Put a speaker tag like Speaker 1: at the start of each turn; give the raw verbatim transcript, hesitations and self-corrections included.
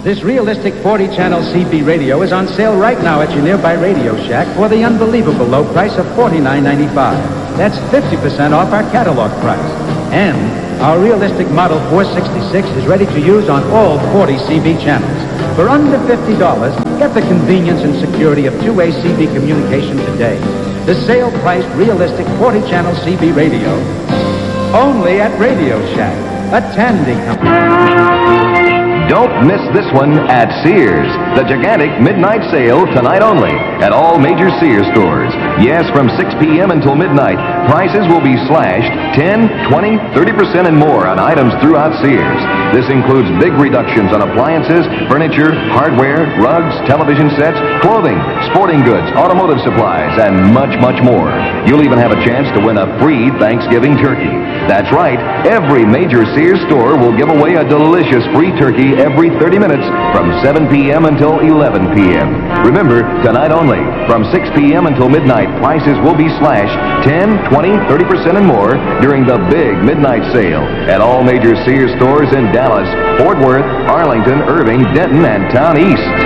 Speaker 1: This realistic forty channel C B radio is on sale right now at your nearby Radio Shack for the unbelievable low price of forty-nine ninety-five. That's fifty percent off our catalog price. And our realistic Model four sixty-six is ready to use on all forty C B channels. For under fifty dollars, get the convenience and security of two-way C B communication today. The sale-priced realistic forty channel C B radio. Only at Radio Shack, a Tandy company.
Speaker 2: Don't miss this one at Sears. The gigantic midnight sale tonight only at all major Sears stores. Yes, from six p m until midnight, prices will be slashed ten, twenty, thirty percent and more on items throughout Sears. This includes big reductions on appliances, furniture, hardware, rugs, television sets, clothing, sporting goods, automotive supplies, and much, much more. You'll even have a chance to win a free Thanksgiving turkey. That's right, every major Sears store will give away a delicious free turkey every thirty minutes from seven p m until eleven p m Remember, tonight only, from six p m until midnight, prices will be slashed ten, twenty, thirty percent and more during the big midnight sale at all major Sears stores in Dallas, Fort Worth, Arlington, Irving, Denton, and Town East.